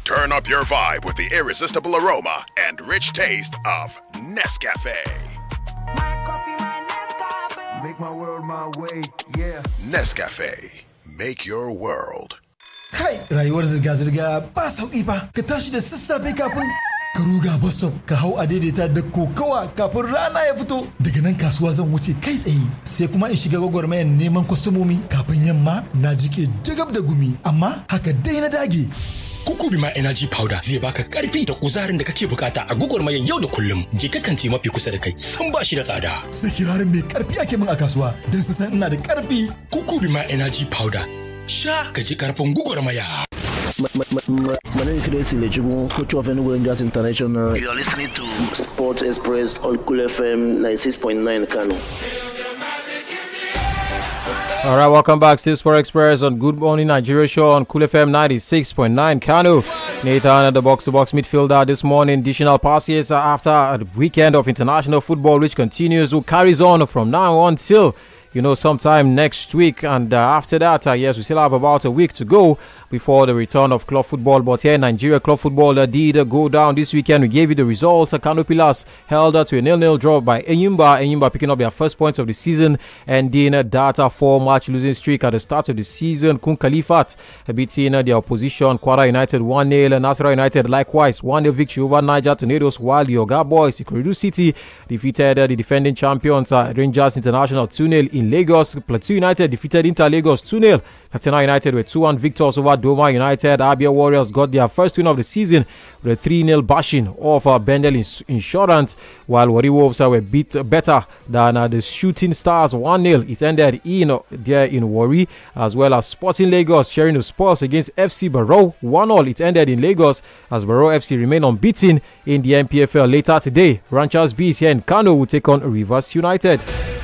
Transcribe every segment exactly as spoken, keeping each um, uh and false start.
Turn up your vibe with the irresistible aroma and rich taste of Nescafe. My coffee, my Nescafe. Make my world my way, yeah. Nescafe. Make your world. Kai, rayuwar zirga-zirga ba sauƙi ba. Ka tashi da sassafe kafin ka ruga bus stop ka hau a daidaita da kokawa kafin rana ya fito. Daga nan kasuwa zan wuce kai tsaye. Sai kuma in shiga gwagwarmayar neman kwastomomi kafin yamma na jike jagab da gumi. Amma haka dai na dage. Kukubima Energy Powder zai baka karfi da kuzarin da kake bukata a gwagwarmayar yau da kullum. Je ka kanti mafi kusa da kai, san ba shi da tsada. Sai kirarin mai karfi ake min a kasuwa don su san ina da karfi. Kukubima Energy Powder. Sha ka ji karfin gwagwarmaya. My name is Fidel Silechugu, coach of Enugu Rangers International. You are listening to Sports Express on Cool F M ninety-six point nine Kano. All right, welcome back to Sport Express on Good Morning Nigeria Show on Cool F M ninety-six point nine Kano. Nathan at the box-to-box midfielder this morning. Additional passes after a weekend of international football, which continues, who carries on from now on till, you know, sometime next week. And uh, after that, uh, yes, we still have about a week to go before the return of club football. But here in Nigeria, club football uh, did uh, go down this weekend. We gave you the results. Uh, Kano Pillars held uh, to a nil-nil draw by Enyimba. Enyimba picking up their first points of the season, ending uh, that uh, four-match losing streak at the start of the season. Kun Khalifat uh, beating uh, their opposition, Kwara United one nil. Uh, Nasarawa United likewise one nil victory over Niger Tornadoes, while the Oga Boys, Ikorodu City, defeated uh, the defending champions, uh, Rangers International two nil in Lagos. Plateau United defeated Inter Lagos two nil. Katsina United were two one victors over Doma United. Abia Warriors got their first win of the season with a three nil bashing of uh, Bendel Ins- Insurance, while Warri Wolves uh, were beat better than uh, the Shooting Stars one nil. It ended in uh, there in Warri, as well as Sporting Lagos sharing the spoils against F C Barrow one all. It ended in Lagos as Barrow F C remain unbeaten in the N P F L. Later today, Ranchers Bees here in Kano will take on Rivers United.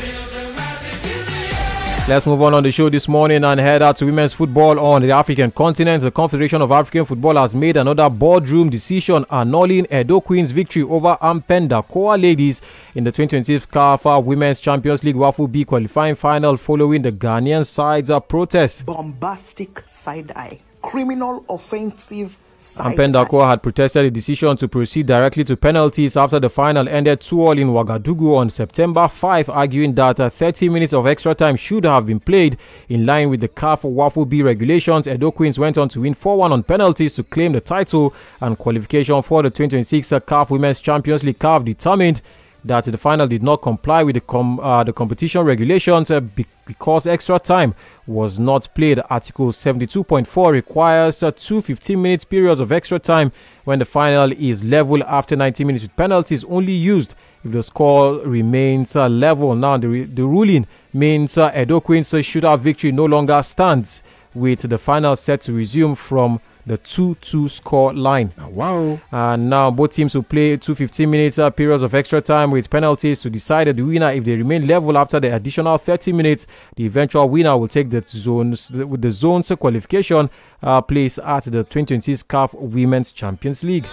Let's move on on the show this morning and head out to women's football on the African continent. The Confederation of African Football has made another boardroom decision annulling Edo Queens' victory over Ampenda Koa Ladies in the twenty twenty-six C A F Women's Champions League Wafu B qualifying final following the Ghanaian side's protest. Bombastic side-eye, criminal offensive. Ampenda Koa had protested the decision to proceed directly to penalties after the final ended two all in Ouagadougou on September fifth, arguing that uh, thirty minutes of extra time should have been played in line with the C A F Wafu B regulations. Edo Queens went on to win four one on penalties to claim the title and qualification for the twenty twenty-six C A F Women's Champions League. C A F determined that the final did not comply with the com- uh, the competition regulations uh, be- because extra time was not played. Article seventy-two point four requires uh, two fifteen-minute periods of extra time when the final is level after ninety minutes, with penalties only used if the score remains uh, level. Now, the, re- the ruling means uh, Edo Queens' shootout victory no longer stands, with the final set to resume from the two two score line. Wow. And now both teams will play two fifteen minutes uh, periods of extra time with penalties to decide the winner. If they remain level after the additional thirty minutes, the eventual winner will take the zones with the zones qualification uh, place at the twenty twenty-six C A F Women's Champions League.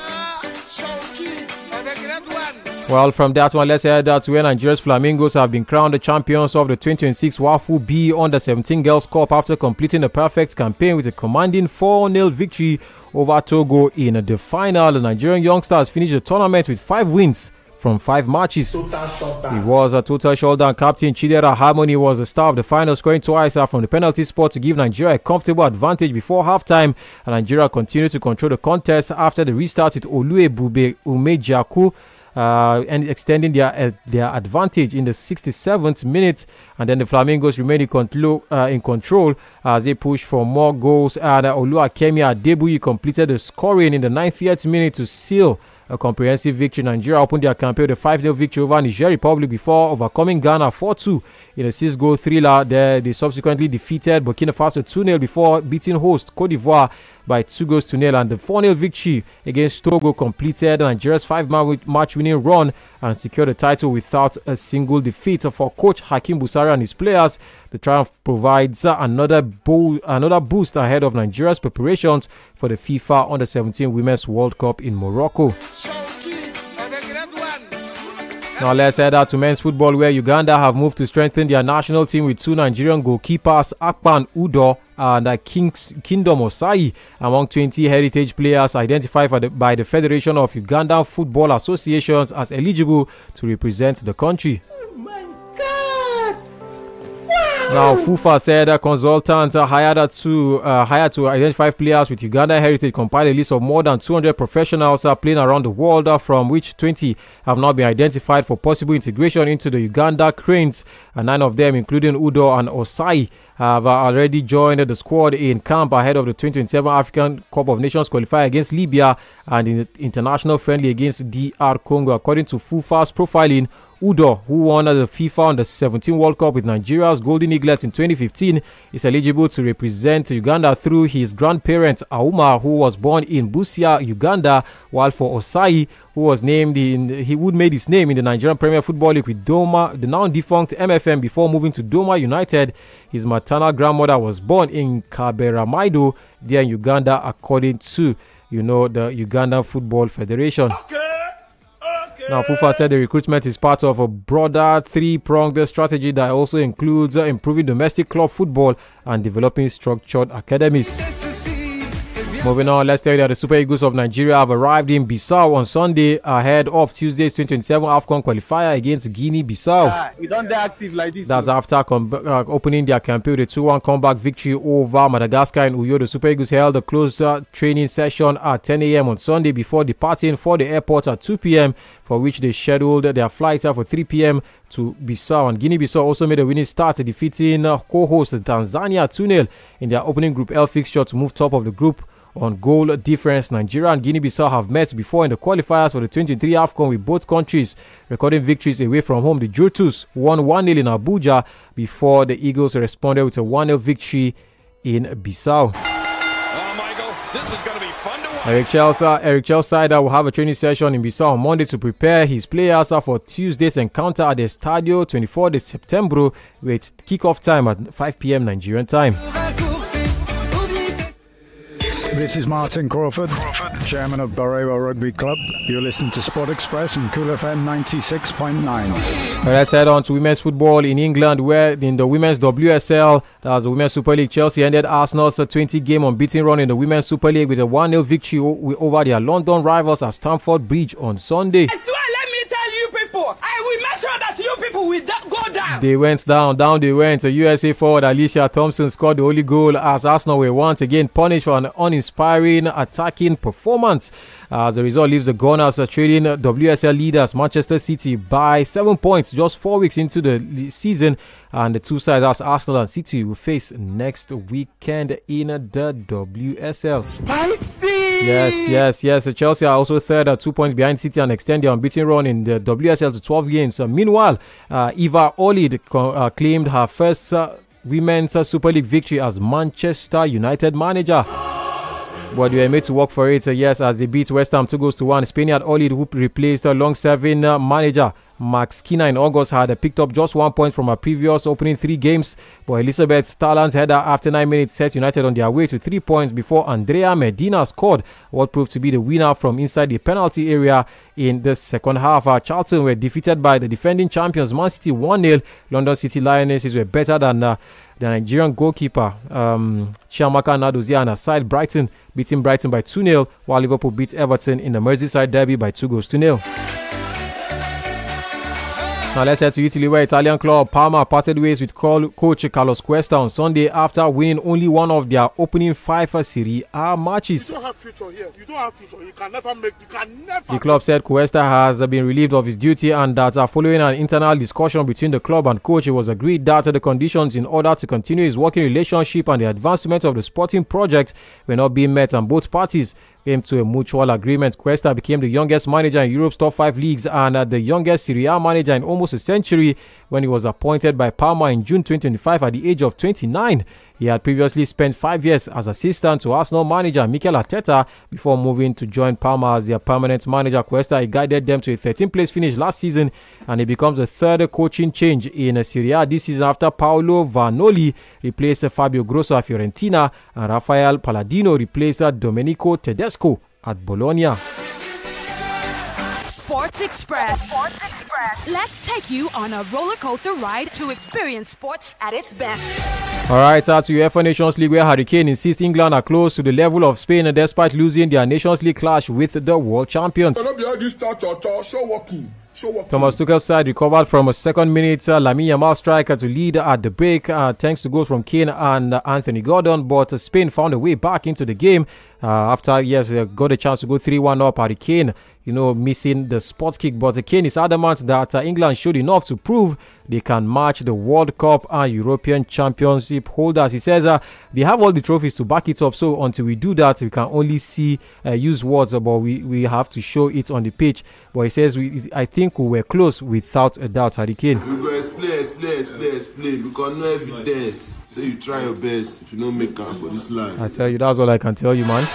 Well, from that one, let's head out to where Nigeria's Flamingos have been crowned the champions of the twenty twenty-six Wafu B Under seventeen Girls Cup after completing a perfect campaign with a commanding four nil victory over Togo in the final. The Nigerian youngsters finished the tournament with five wins from five matches. It was a total showdown. Captain Chidera Harmony was the star of the final, scoring twice from the penalty spot to give Nigeria a comfortable advantage before halftime. And Nigeria continued to control the contest after the restart with Oluebube Umejiaku Uh, and extending their uh, their advantage in the sixty-seventh minute, and then the Flamingos remained in control, uh, in control as they pushed for more goals. And uh, Oluwakemi Adebuyi completed the scoring in the ninetieth minute to seal a comprehensive victory. Nigeria opened their campaign with a five nil victory over Niger Republic before overcoming Ghana four two in a six-goal thriller. There, they subsequently defeated Burkina Faso two nil before beating host Cote d'Ivoire by two goals to nil, and the four nil victory against Togo completed Nigeria's five-match winning run and secured the title without a single defeat. For coach Hakim Busari and his players, the triumph provides another bo- another boost ahead of Nigeria's preparations for the FIFA Under seventeen Women's World Cup in Morocco. Now let's head out to men's football, where Uganda have moved to strengthen their national team with two Nigerian goalkeepers, Akpan Udo and uh, Kings, Kingdom Osai, among twenty heritage players identified for the, by the Federation of Ugandan Football Associations as eligible to represent the country. Now, FUFA said uh, consultants uh, hired to uh, hired to identify players with Ugandan heritage compiled a list of more than two hundred professionals uh, playing around the world, uh, from which twenty have now been identified for possible integration into the Uganda Cranes. And nine of them, including Udo and Osai, have uh, already joined the squad in camp ahead of the twenty twenty-seven African Cup of Nations qualifier against Libya and in the international friendly against D R Congo. According to FUFA's profiling, Udo, who won the FIFA Under seventeen World Cup with Nigeria's Golden Eaglets in twenty fifteen, is eligible to represent Uganda through his grandparent Auma, who was born in Busia, Uganda, while for Osai, who was named in, he would made his name in the Nigerian Premier Football League with Doma, the now defunct M F M, before moving to Doma United. His maternal grandmother was born in Kaberamaido, there in Uganda, according to, you know, the Ugandan Football Federation. Okay. Now, FUFA said the recruitment is part of a broader three-pronged strategy that also includes uh, improving domestic club football and developing structured academies. Moving on, let's tell you that the Super Eagles of Nigeria have arrived in Bissau on Sunday ahead of Tuesday's twenty twenty-seven AFCON qualifier against Guinea-Bissau. Ah, we don't get active like this. That's after com- uh, opening their campaign with a two one comeback victory over Madagascar in Uyo. The Super Eagles held a closed uh, training session at ten a.m. on Sunday before departing for the airport at two p.m. for which they scheduled their flight for three p.m. to Bissau. And Guinea-Bissau also made a winning start, defeating uh, co-host Tanzania two nil in their opening Group L fixture to move top of the group on goal difference. Nigeria and Guinea-Bissau have met before in the qualifiers for the twenty twenty-three AFCON, with both countries recording victories away from home. The Jurtus won one nil in Abuja before the Eagles responded with a one nil victory in Bissau. Oh, Michael, this is going to be fun to watch. Eric Chelsea, Eric Chelsea will have a training session in Bissau on Monday to prepare his players for Tuesday's encounter at the Estadio twenty-fourth of September, with kickoff time at five p.m. Nigerian time. This is Martin Crawford, Crawford, chairman of Barreiro Rugby Club. You're listening to Sport Express and Cool F M ninety-six point nine. Let's head on to women's football in England, where in the women's W S L, that's the Women's Super League, Chelsea ended Arsenal's twenty-game unbeaten run in the Women's Super League with a one nil victory over their London rivals at Stamford Bridge on Sunday. I swear, let me tell you people, I will make sure that you people will da- go down. They went down, down they went. U S A forward Alicia Thompson scored the only goal as Arsenal were once again punished for an uninspiring attacking performance. As a result, leaves the Gunners trading W S L leaders Manchester City by seven points just four weeks into the season. And the two sides, as Arsenal and City, will face next weekend in the W S L. Spicy! Yes, yes, yes. So Chelsea are also third at two points behind City and extend their unbeaten run in the W S L to twelve games. Uh, meanwhile, uh, Eva Olid co- uh, claimed her first uh, Women's uh, Super League victory as Manchester United manager. But they were made to work for it, uh, yes, as they beat West Ham two goals to one. Spaniard Olid, who replaced a uh, long-serving uh, manager Max Skinner in August, had uh, picked up just one point from her previous opening three games. But Elizabeth Starland's header after nine minutes set United on their way to three points before Andrea Medina scored what proved to be the winner from inside the penalty area in the second half. Uh, Charlton were defeated by the defending champions Man City one nil. London City Lionesses were better than uh, the Nigerian goalkeeper um, Chiamaka Nadozie and her side Brighton, beating Brighton by two nil, while Liverpool beat Everton in the Merseyside derby by two goals to nil. Now let's head to Italy, where Italian club Parma parted ways with coach Carlos Cuesta on Sunday after winning only one of their opening five Serie A matches. You don't have future here. You don't have future. You can never make. You can never. The club said Cuesta has been relieved of his duty, and that uh, following an internal discussion between the club and coach, it was agreed that the conditions in order to continue his working relationship and the advancement of the sporting project were not being met, and both parties came to a mutual agreement. Cuesta became the youngest manager in Europe's top five leagues and uh, the youngest Serie A manager in almost a century when he was appointed by Parma in June twenty twenty-five at the age of twenty-nine. He had previously spent five years as assistant to Arsenal manager Mikel Arteta before moving to join Parma as their permanent manager. Cuesta guided them to a thirteenth place finish last season, and it becomes the third coaching change in Serie A this season after Paolo Vanoli replaced Fabio Grosso at Fiorentina and Rafael Palladino replaced Domenico Tedesco at Bologna. Sports Express. Sports Express. Express. Let's take you on a roller coaster ride to experience sports at its best. All right, uh, to UEFA Nations League, where Harry Kane insists England are close to the level of Spain despite losing their Nations League clash with the world champions. Thomas Tuchel's side recovered from a second minute uh, Lamine Yamal striker to lead at the break uh, thanks to goals from Kane and uh, Anthony Gordon, but uh, Spain found a way back into the game uh, after yes uh, got a chance to go three one up. Harry Kane, you know, missing the spot kick, but uh, Kane is adamant that uh, England showed enough to prove they can match the World Cup and European Championship holders. He says uh, they have all the trophies to back it up, so until we do that, we can only see uh, use words, uh, but we, we have to show it on the pitch. But he says, we, I think we were close without a doubt, Harry Kane. We go explain, explain, explain, explain. We got no evidence. So you try your best if you don't make up for this life. I tell you, that's all I can tell you, man.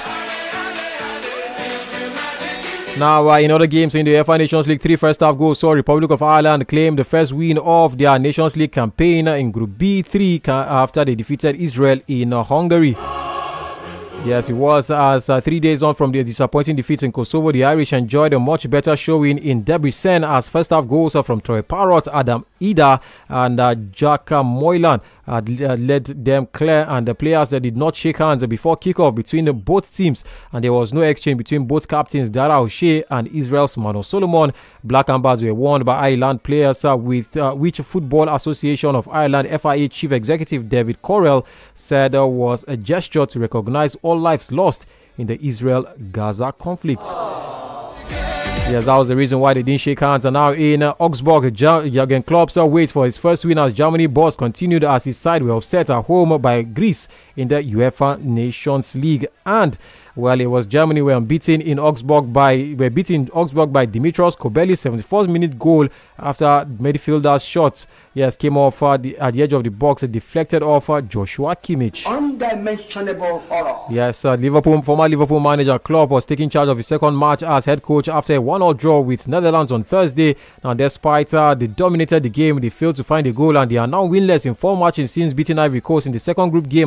Now, uh, in other games in the UEFA Nations League, three first half goals saw Republic of Ireland claim the first win of their Nations League campaign in Group B three after they defeated Israel in uh, Hungary. Yes, it was as uh, three days on from their disappointing defeat in Kosovo, the Irish enjoyed a much better showing in Debrecen as first half goals from Troy Parrott, Adam Ida and uh, Jack Moylan uh, led them clear, and the players that did not shake hands before kickoff between the both teams, and there was no exchange between both captains Dara O'Shea and Israel's Mano Solomon. Black and Bars were won by Ireland players uh, with uh, which Football Association of Ireland F I A Chief Executive David Correll said uh, was a gesture to recognize all lives lost in the Israel-Gaza conflict. Yes, that was the reason why they didn't shake hands. And now in uh, Augsburg, Jurgen Klopp's uh, wait for his first win as Germany boss continued as his side were upset at home by Greece in the UEFA Nations League. And well, it was Germany were unbeaten in Augsburg by were beaten in Augsburg by Dimitros Kobeli's seventy-fourth minute goal after midfielder's shot yes came off uh, the, at the edge of the box, deflected off uh, Joshua Kimmich. Undimensionable horror. Yes, uh, Liverpool former Liverpool manager Klopp was taking charge of his second match as head coach after a one-all draw with Netherlands on Thursday. Now, despite uh, they dominated the game, they failed to find a goal and they are now winless in four matches since beating Ivory Coast in the second group game